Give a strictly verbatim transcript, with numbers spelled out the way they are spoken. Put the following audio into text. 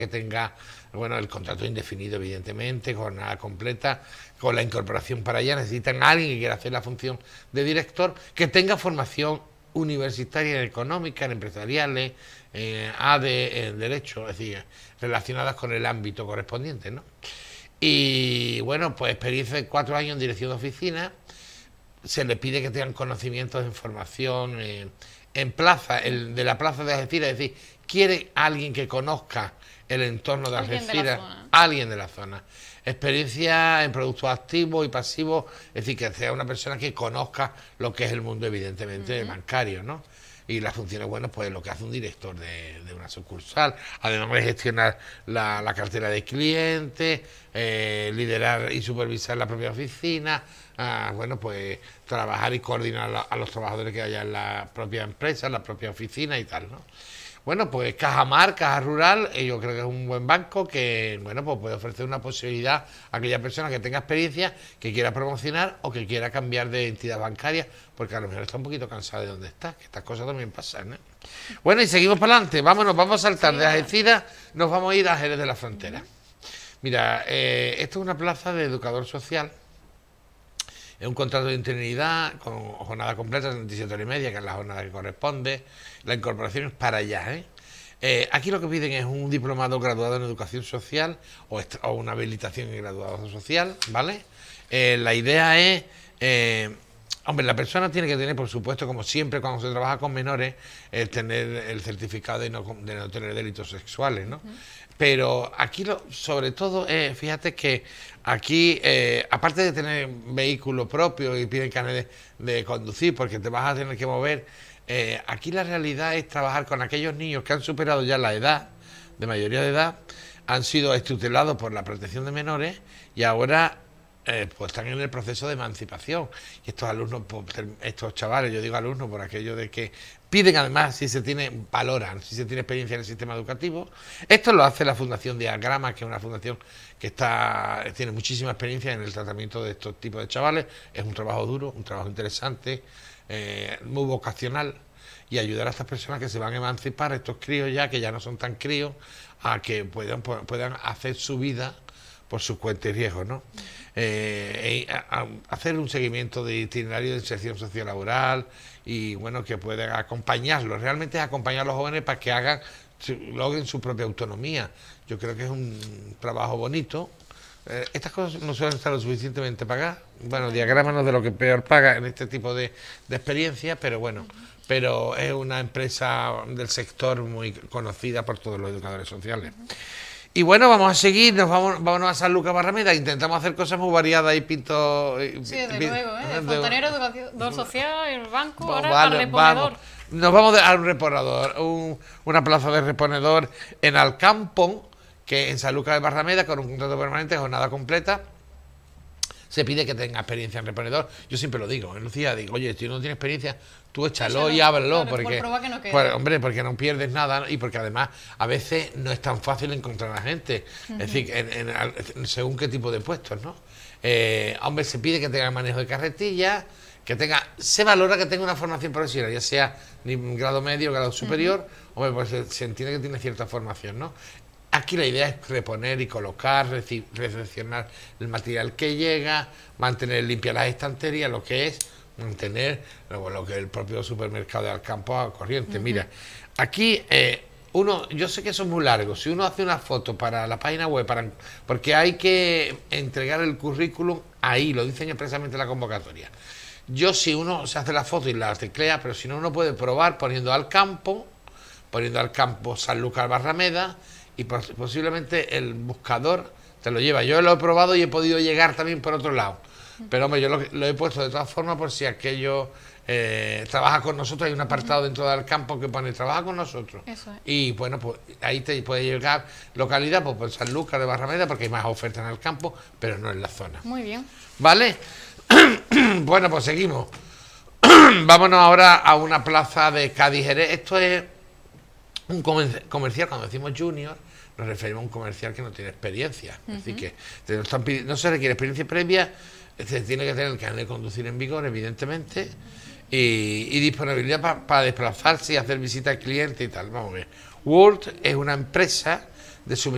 que tenga, bueno, el contrato indefinido, evidentemente, jornada completa, con la incorporación para allá. Necesitan a alguien que quiera hacer la función de director, que tenga formación universitaria en económica, en empresariales, eh, A D E, en derecho, es decir, relacionadas con el ámbito correspondiente, ¿no? Y bueno, pues experiencia de cuatro años en dirección de oficina. Se les pide que tengan conocimientos de formación eh, en plaza, el, de la plaza de Algeciras, es decir, quiere alguien que conozca el entorno de Algeciras, alguien de la zona. Experiencia en productos activos y pasivos, es decir, que sea una persona que conozca lo que es el mundo, evidentemente, uh-huh. bancario, ¿no? Y las funciones, bueno, pues lo que hace un director de, de una sucursal, además de gestionar la, la cartera de clientes, eh, liderar y supervisar la propia oficina, ah, bueno, pues trabajar y coordinar a, a los trabajadores que haya en la propia empresa, en la propia oficina y tal, ¿no? Bueno, pues Cajamar, Caja Rural, eh, yo creo que es un buen banco que, bueno, pues puede ofrecer una posibilidad a aquella persona que tenga experiencia, que quiera promocionar o que quiera cambiar de entidad bancaria, porque a lo mejor está un poquito cansado de donde está, que estas cosas también pasan, ¿eh? Bueno, y seguimos para adelante, vámonos, vamos a saltar de Algeciras, nos vamos a ir a Jerez de la Frontera. Mira, eh, esto es una plaza de educador social. Es un contrato de interinidad con jornada completa, treinta y siete horas y media, que es la jornada que corresponde. La incorporación es para allá, ¿eh? Eh, aquí lo que piden es un diplomado graduado en educación social o, o una habilitación en graduado social, ¿vale? Eh, la idea es, eh, hombre, la persona tiene que tener, por supuesto, como siempre cuando se trabaja con menores, el tener el certificado de no, de no tener delitos sexuales, ¿no? Uh-huh. Pero aquí, lo, sobre todo, eh, fíjate que aquí, eh, aparte de tener vehículo propio y piden carnet de, de conducir, porque te vas a tener que mover, eh, aquí la realidad es trabajar con aquellos niños que han superado ya la edad, de mayoría de edad, han sido extutelados por la protección de menores y ahora eh, pues están en el proceso de emancipación. Y estos alumnos, estos chavales, yo digo alumnos por aquello de que piden además si se tiene, valoran si se tiene experiencia en el sistema educativo. Esto lo hace la Fundación Diagrama, que es una fundación que está tiene muchísima experiencia en el tratamiento de estos tipos de chavales. Es un trabajo duro, un trabajo interesante, eh, muy vocacional, y ayudar a estas personas que se van a emancipar, estos críos ya, que ya no son tan críos, a que puedan, puedan hacer su vida por su cuenta y riesgo, ¿no? Eh, a, a hacer un seguimiento de itinerario de inserción sociolaboral y, bueno, que puedan acompañarlos. Realmente es acompañar a los jóvenes para que hagan, logren su propia autonomía. Yo creo que es un trabajo bonito. Eh, estas cosas no suelen estar lo suficientemente pagadas. Bueno, Diagrama no es de lo que peor paga en este tipo de, de experiencias, pero bueno, pero es una empresa del sector muy conocida por todos los educadores sociales. Y bueno, vamos a seguir, nos vamos, vámonos a San Lucas Barrameda, intentamos hacer cosas muy variadas y pinto... Sí, desde pi, luego, ¿eh? De fontanero, educador social, el banco, vamos, ahora vale, al reponedor. Vamos. Nos vamos a un reponedor, un, una plaza de reponedor en Alcampo, que en San Lucas de Barrameda, con un contrato permanente, jornada completa. Se pide que tenga experiencia en reponedor. Yo siempre lo digo, en Lucía digo, oye, si no tienes experiencia, tú échalo y háblalo, claro, porque, por que no pues, hombre, porque no pierdes nada, y porque además a veces no es tan fácil encontrar a gente, uh-huh. es decir, en, en, en, según qué tipo de puestos, ¿no? Eh, hombre, se pide que tenga manejo de carretilla, que tenga, se valora que tenga una formación profesional, ya sea ni grado medio o grado superior, uh-huh. hombre, pues se, se entiende que tiene cierta formación, ¿no? Aquí la idea es reponer y colocar, recepcionar el material que llega, mantener limpias las estanterías, lo que es mantener lo, lo que es el propio supermercado de Alcampo a corriente. Uh-huh. Mira, aquí eh, uno, yo sé que eso es muy largo, si uno hace una foto para la página web, para, porque hay que entregar el currículum ahí, lo dicen expresamente en la convocatoria. Yo si uno se hace la foto y la teclea, pero si no, uno puede probar poniendo Alcampo, poniendo Alcampo San Lucas Barrameda, y posiblemente el buscador te lo lleva. Yo lo he probado y he podido llegar también por otro lado, pero hombre, yo lo, lo he puesto de todas formas por si aquello eh, trabaja con nosotros. Hay un apartado uh-huh. dentro del campo que pone trabaja con nosotros. Eso es. Y bueno, pues ahí te puede llegar localidad, pues por San Lucas de Barrameda, porque hay más ofertas en el campo, pero no en la zona. Muy bien. ¿Vale? Bueno, pues seguimos. Vámonos ahora a una plaza de Cádiz Jerez. Esto es un comercial. Cuando decimos junior, nos referimos a un comercial que no tiene experiencia. Uh-huh. Es decir, que te lo están pidiendo, no se requiere experiencia previa, se tiene que tener el carnet de conducir en vigor, evidentemente, y, y disponibilidad para pa desplazarse y hacer visitas al cliente y tal. Vamos a ver. Word es una empresa de suministro